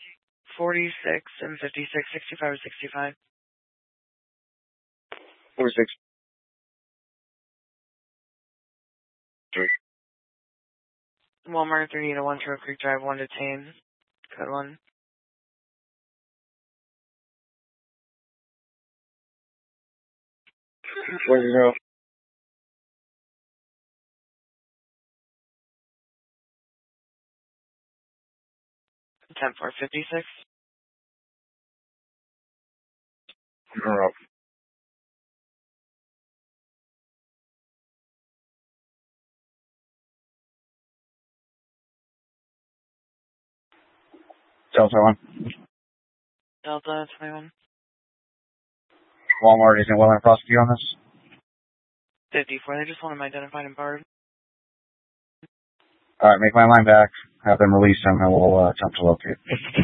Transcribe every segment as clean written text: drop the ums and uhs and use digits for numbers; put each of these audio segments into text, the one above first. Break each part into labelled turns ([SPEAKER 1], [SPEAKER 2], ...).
[SPEAKER 1] 46 and 56, 65 or 65.
[SPEAKER 2] 46. 3.
[SPEAKER 1] Walmart 3 to 1 Trail Creek Drive, 1 detained. Code 1.
[SPEAKER 2] Where's your girl?
[SPEAKER 1] 10-4, 56.
[SPEAKER 2] You're up. Delta 1.
[SPEAKER 1] Delta 21.
[SPEAKER 2] Walmart isn't willing to prosecute on this?
[SPEAKER 1] 54. They just want him identified and barred.
[SPEAKER 2] Alright, make my line back. Have them release him and we'll attempt to locate.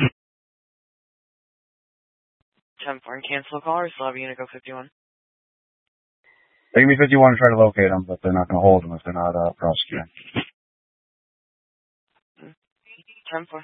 [SPEAKER 1] 10-4 and cancel call or still have a unit go 51.
[SPEAKER 2] They can be 51 to try to locate him, but they're not going to hold him if they're not prosecuting.
[SPEAKER 1] 10-4.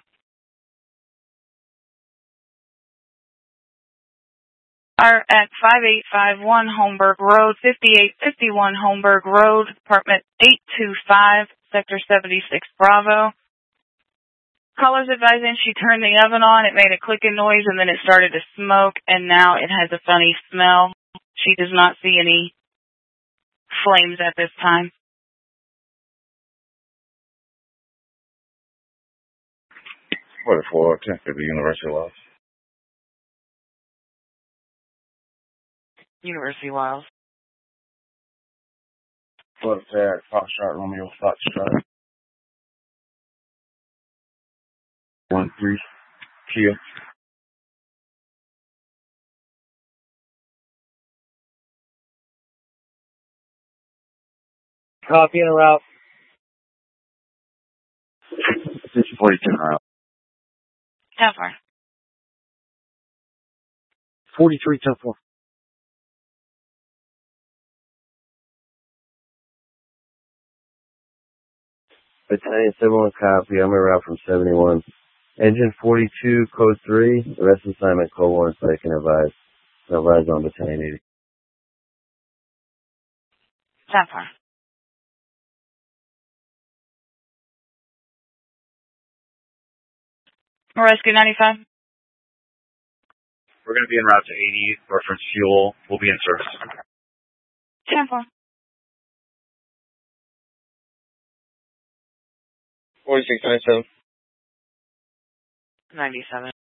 [SPEAKER 3] Are at 5851 Holmberg Road, 5851 Holmberg Road, apartment 825, sector 76 Bravo. Caller's advising she turned the oven on, it made a clicking noise, and then it started to smoke, and now it has a funny smell. She does not see any flames at this time.
[SPEAKER 2] What for? Could be University Laws.
[SPEAKER 1] University Wiles.
[SPEAKER 2] What's that? Foxtrot Romeo Foxtrot. 1-3 Kia.
[SPEAKER 4] Copy and route.
[SPEAKER 2] 42 route.
[SPEAKER 3] 10-4.
[SPEAKER 4] 43 10-4. Battalion 71 copy. I'm en route from 71. Engine 42, code 3. The rest assignment, code 1, so I can advise. Advise on Battalion 80.
[SPEAKER 3] 10-4. Rescue 95.
[SPEAKER 2] We're going to be en route to 80. Reference fuel. We'll be in service.
[SPEAKER 3] 10-4.
[SPEAKER 4] 46 97.
[SPEAKER 1] 97.